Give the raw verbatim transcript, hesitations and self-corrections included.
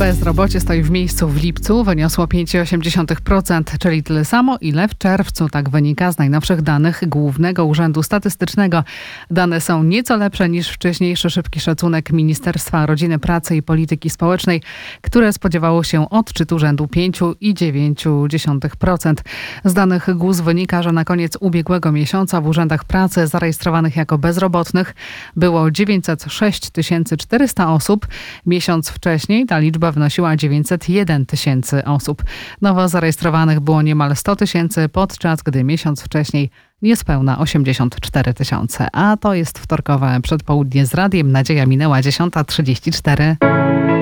Bezrobocie stoi w miejscu w lipcu, wyniosło pięć przecinek osiem procent, czyli tyle samo, ile w czerwcu. Tak wynika z najnowszych danych Głównego Urzędu Statystycznego. Dane są nieco lepsze niż wcześniejszy szybki szacunek Ministerstwa Rodziny, Pracy i Polityki Społecznej, które spodziewało się odczytu rzędu pięć przecinek dziewięć procent. Z danych G U S wynika, że na koniec ubiegłego miesiąca w urzędach pracy zarejestrowanych jako bezrobotnych było dziewięćset sześć tysięcy czterysta osób. Miesiąc wcześniej ta liczba wynosiła dziewięćset jeden tysięcy osób. Nowo zarejestrowanych było niemal sto tysięcy, podczas gdy miesiąc wcześniej niespełna osiemdziesiąt cztery tysiące. A to jest wtorkowe przedpołudnie z radiem. Nadzieja minęła dziesiąta trzydzieści cztery.